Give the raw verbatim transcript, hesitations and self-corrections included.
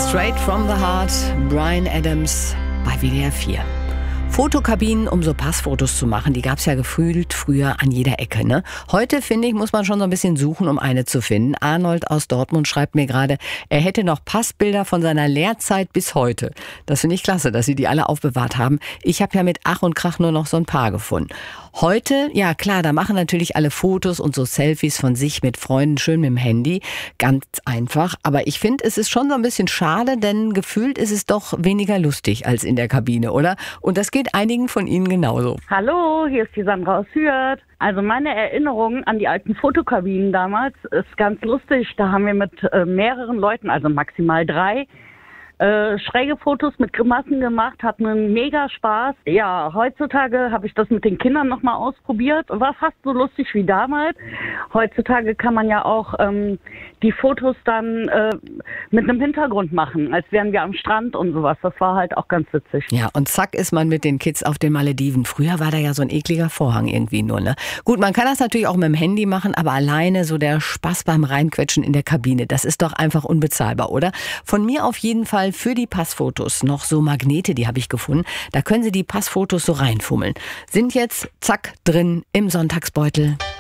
Straight from the Heart, Bryan Adams bei W D R vier. Fotokabinen, um so Passfotos zu machen, die gab es ja gefühlt früher an jeder Ecke, ne? Heute, finde ich, muss man schon so ein bisschen suchen, um eine zu finden. Arnold aus Dortmund schreibt mir gerade, er hätte noch Passbilder von seiner Lehrzeit bis heute. Das finde ich klasse, dass Sie die alle aufbewahrt haben. Ich habe ja mit Ach und Krach nur noch so ein paar gefunden. Heute, ja klar, da machen natürlich alle Fotos und so Selfies von sich mit Freunden schön mit dem Handy. Ganz einfach. Aber ich finde, es ist schon so ein bisschen schade, denn gefühlt ist es doch weniger lustig als in der Kabine, oder? Und das geht einigen von Ihnen genauso. Hallo, hier ist die Sandra aus Hürth. Also meine Erinnerung an die alten Fotokabinen damals ist ganz lustig. Da haben wir mit äh, mehreren Leuten, also maximal drei, Äh, schräge Fotos mit Grimassen gemacht, hatten einen mega Spaß. Ja, heutzutage habe ich das mit den Kindern nochmal ausprobiert. War fast so lustig wie damals. Heutzutage kann man ja auch ähm, die Fotos dann äh, mit einem Hintergrund machen, als wären wir am Strand und sowas. Das war halt auch ganz witzig. Ja, und zack ist man mit den Kids auf den Malediven. Früher war da ja so ein ekliger Vorhang irgendwie nur, ne? Gut, man kann das natürlich auch mit dem Handy machen, aber alleine so der Spaß beim Reinquetschen in der Kabine, das ist doch einfach unbezahlbar, oder? Von mir auf jeden Fall für die Passfotos noch so Magnete, die habe ich gefunden. Da können Sie die Passfotos so reinfummeln. Sind jetzt, zack, drin im Sonntagsbeutel.